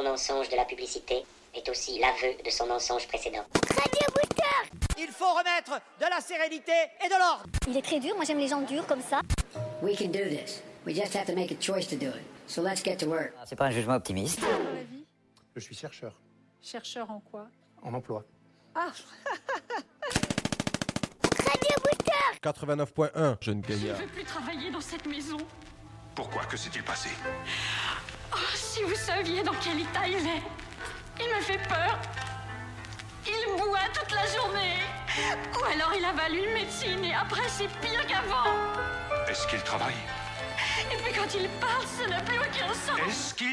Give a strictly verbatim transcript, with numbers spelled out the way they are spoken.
mensonge de la publicité est aussi l'aveu de son mensonge précédent. Il faut remettre de la sérénité et de l'ordre. Il est très dur, moi j'aime les gens durs comme ça. We can do this. We just have to make a choice to do it. So let's get to work. C'est pas un jugement optimiste. Dans la vie, Je suis chercheur chercheur en quoi? en emploi. Ah, quatre-vingt-neuf point un, jeune Je ne gaillard. veux plus travailler dans cette maison. Pourquoi? Que s'est-il passé? Oh, si vous saviez dans quel état il est. Il me fait peur. Il boit toute la journée. Ou alors il avale une médecine et après c'est pire qu'avant. Est-ce qu'il travaille? Et puis quand il parle, ça n'a plus aucun sens. Est-ce qu'il